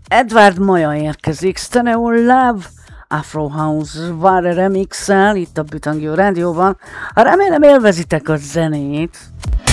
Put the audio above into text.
Edward Maja érkezik, Stereo Love, Afro House Vare remixel itt a Bütangyó Rádióban. Remélem élvezitek a zenét.